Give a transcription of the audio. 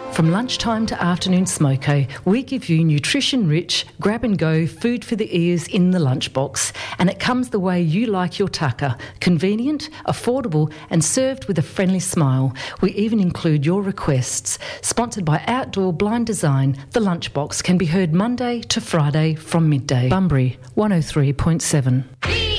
From lunchtime to afternoon smoko, we give you nutrition-rich, grab-and-go food for the ears in the lunchbox. And it comes the way you like your tucker. Convenient, affordable and served with a friendly smile. We even include your requests. Sponsored by Outdoor Blind Design, the lunchbox can be heard Monday to Friday from midday. Bunbury 103.7.